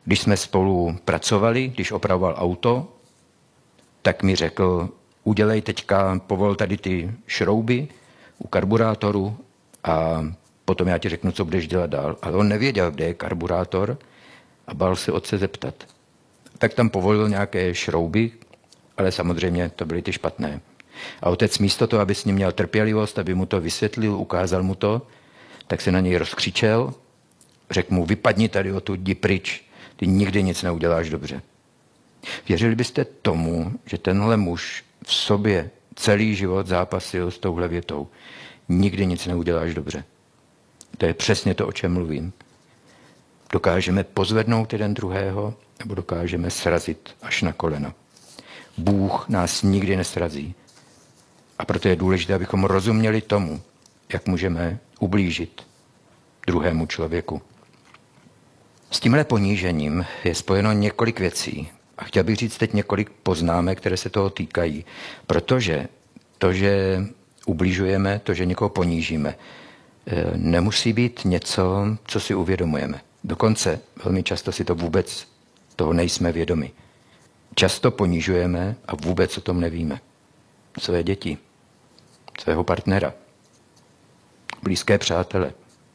Když jsme spolu pracovali, když opravoval auto, tak mi řekl, udělej teďka, povol tady ty šrouby u karburátoru a potom já ti řeknu, co budeš dělat dál. Ale on nevěděl, kde je karburátor a bál se otce zeptat. Tak tam povolil nějaké šrouby, ale samozřejmě to byly ty špatné. A otec místo toho, aby s ním měl trpělivost, aby mu to vysvětlil, ukázal mu to, tak se na něj rozkřičel, řekl mu, vypadni tady odtud, jdi pryč, ty nikdy nic neuděláš dobře. Věřili byste tomu, že tenhle muž v sobě celý život zápasil s touhle větou? Nikdy nic neuděláš dobře. To je přesně to, o čem mluvím. Dokážeme pozvednout jeden druhého, nebo dokážeme srazit až na kolena. Bůh nás nikdy nesrazí. A proto je důležité, abychom rozuměli tomu, jak můžeme ublížit druhému člověku. S tímhle ponížením je spojeno několik věcí. A chtěl bych říct teď několik poznámek, které se toho týkají. Protože to, že ubližujeme, to, že někoho ponížíme, nemusí být něco, co si uvědomujeme. Dokonce velmi často si to vůbec toho nejsme vědomi. Často ponížujeme a vůbec o tom nevíme. Své děti, svého partnera, blízké přátele.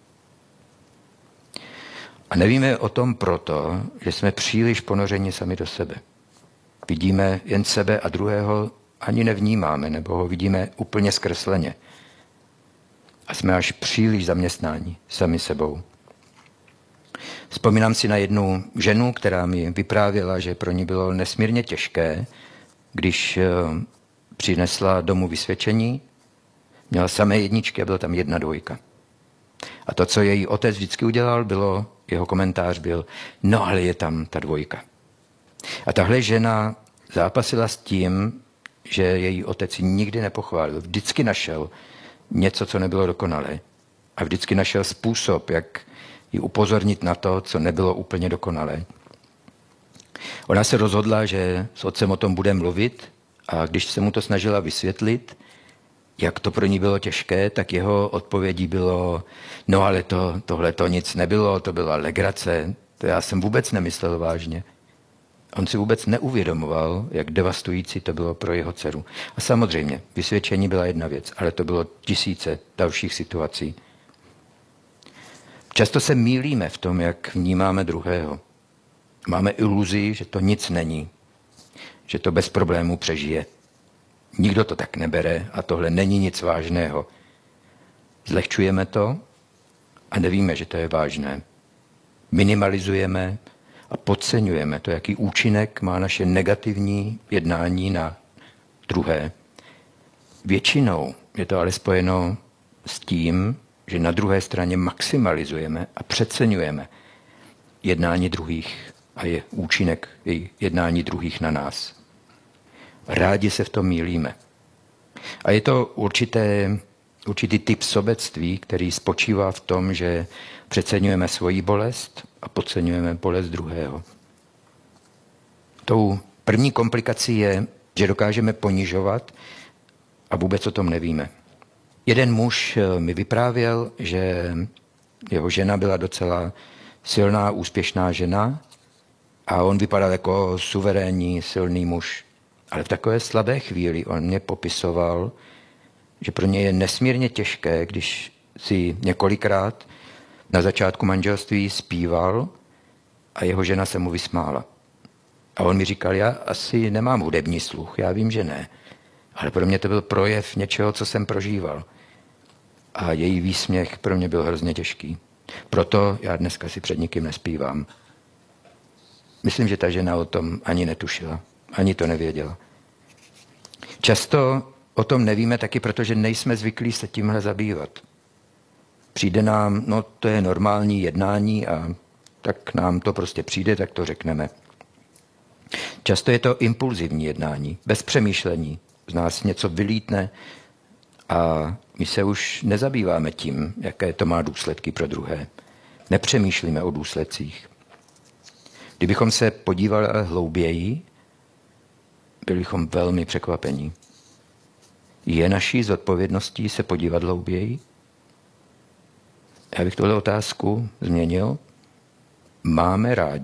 A nevíme o tom proto, že jsme příliš ponořeni sami do sebe. Vidíme jen sebe a druhého ani nevnímáme, nebo ho vidíme úplně zkresleně. A jsme až příliš zaměstnáni sami sebou. Vzpomínám si na jednu ženu, která mi vyprávěla, že pro ní bylo nesmírně těžké, když přinesla domů vysvědčení, měla samé jedničky a byla tam 1 2. A to, co její otec vždycky udělal, jeho komentář byl, no ale je tam ta 2. A tahle žena zápasila s tím, že její otec ji nikdy nepochválil. Vždycky našel něco, co nebylo dokonalé. A vždycky našel způsob, jak ji upozornit na to, co nebylo úplně dokonalé. Ona se rozhodla, že s otcem o tom bude mluvit a když se mu to snažila vysvětlit, jak to pro ní bylo těžké, tak jeho odpovědí bylo, no ale tohle to nic nebylo, to byla legrace, to já jsem vůbec nemyslel vážně. On si vůbec neuvědomoval, jak devastující to bylo pro jeho dceru. A samozřejmě, vysvědčení byla jedna věc, ale to bylo tisíce dalších situací. Často se mýlíme v tom, jak vnímáme druhého. Máme iluzi, že to nic není, že to bez problémů přežije. Nikdo to tak nebere a tohle není nic vážného. Zlehčujeme to a nevíme, že to je vážné. Minimalizujeme a podceňujeme to, jaký účinek má naše negativní jednání na druhé. Většinou je to ale spojeno s tím, že na druhé straně maximalizujeme a přeceňujeme jednání druhých a je účinek jednání druhých na nás. Rádi se v tom mýlíme. A je to určitý typ sobectví, který spočívá v tom, že přeceňujeme svoji bolest a podceňujeme bolest druhého. Tou první komplikací je, že dokážeme ponižovat a vůbec o tom nevíme. Jeden muž mi vyprávěl, že jeho žena byla docela silná, úspěšná žena a on vypadal jako suverénní, silný muž. Ale v takové slabé chvíli on mě popisoval, že pro ně je nesmírně těžké, když si několikrát na začátku manželství zpíval a jeho žena se mu vysmála. A on mi říkal, já asi nemám hudební sluch, já vím, že ne. Ale pro mě to byl projev něčeho, co jsem prožíval. A její výsměch pro mě byl hrozně těžký. Proto já dneska si před nikým nespívám. Myslím, že ta žena o tom ani netušila, ani to nevěděla. Často o tom nevíme taky, protože nejsme zvyklí se tímhle zabývat. Přijde nám, no to je normální jednání a tak nám to prostě přijde, tak to řekneme. Často je to impulzivní jednání, bez přemýšlení. Z nás něco vylítne a my se už nezabýváme tím, jaké to má důsledky pro druhé. Nepřemýšlíme o důsledcích. Kdybychom se podívali hlouběji, byli bychom velmi překvapení. Je naší zodpovědností se podívat hlouběji? Já bych tuhle otázku změnil. Máme rádi